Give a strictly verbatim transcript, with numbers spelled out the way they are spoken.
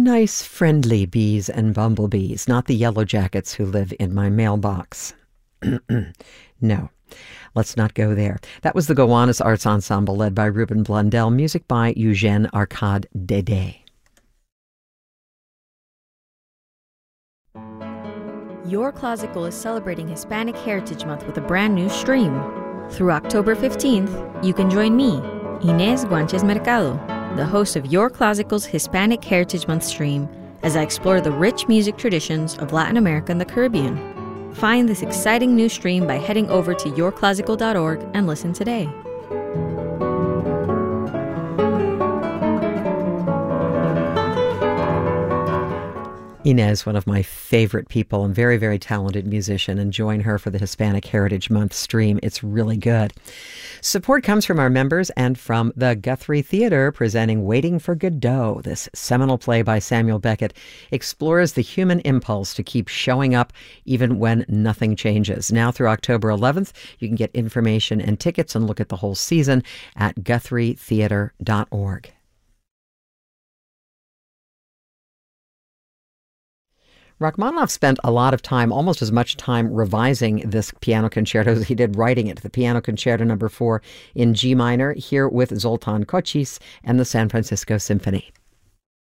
nice, friendly bees and bumblebees, not the yellow jackets who live in my mailbox. No, let's not go there. That was the Gowanus Arts Ensemble led by Ruben Blundell, music by Eugène Arcade Dédé. Your Classical is celebrating Hispanic Heritage Month with a brand new stream. Through October fifteenth, you can join me, Inés Guanches Mercado, the host of Your Classical's Hispanic Heritage Month stream, as I explore the rich music traditions of Latin America and the Caribbean. Find this exciting new stream by heading over to your classical dot org and listen today. Inez, one of my favorite people, and very, very talented musician, and join her for the Hispanic Heritage Month stream. It's really good. Support comes from our members and from the Guthrie Theater, presenting Waiting for Godot. This seminal play by Samuel Beckett explores the human impulse to keep showing up even when nothing changes. Now through October eleventh, you can get information and tickets and look at the whole season at guthrie theater dot org. Rachmaninoff spent a lot of time, almost as much time, revising this piano concerto as he did writing it. The Piano Concerto Number Four in G minor, here with Zoltan Kocsis and the San Francisco Symphony.